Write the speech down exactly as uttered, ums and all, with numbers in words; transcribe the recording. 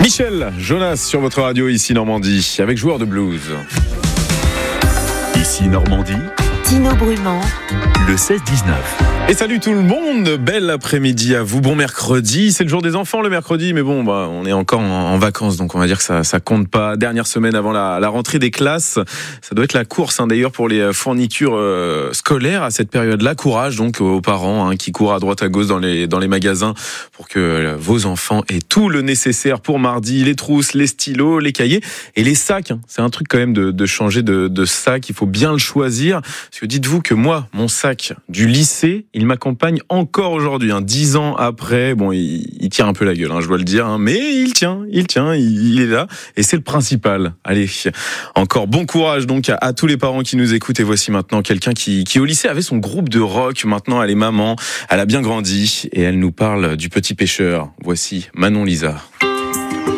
Michel Jonas sur votre radio ici Normandie avec Joueur de blues. Ici Normandie, Tino Brumand, le seize dix-neuf. Et salut tout le monde, bel après-midi à vous, bon mercredi, c'est le jour des enfants le mercredi, mais bon, bah, on est encore en, en vacances, donc on va dire que ça, ça compte pas. Dernière semaine avant la, la rentrée des classes, ça doit être la course hein, d'ailleurs pour les fournitures euh, scolaires à cette période-là. Courage donc aux parents hein, qui courent à droite à gauche dans les, dans les magasins pour que euh, vos enfants aient tout le nécessaire pour mardi, les trousses, les stylos, les cahiers et les sacs. Hein. C'est un truc quand même de, de changer de, de sac, il faut bien le choisir, parce que dites-vous que moi, mon sac du lycée, il m'accompagne encore aujourd'hui, hein, dix ans après. Bon, il, il tire un peu la gueule, hein, je dois le dire, hein, mais il tient, il tient, il, il est là, et c'est le principal. Allez, encore bon courage donc à, à tous les parents qui nous écoutent. Et voici maintenant quelqu'un qui, qui au lycée avait son groupe de rock. Maintenant, elle est maman, elle a bien grandi, et elle nous parle du Petit Pêcheur. Voici Manon Lisa.